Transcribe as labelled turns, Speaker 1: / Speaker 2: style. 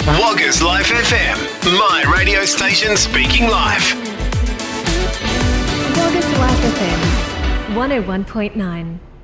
Speaker 1: Woggers Life FM, my radio station speaking live.
Speaker 2: Woggers Life FM 101.9.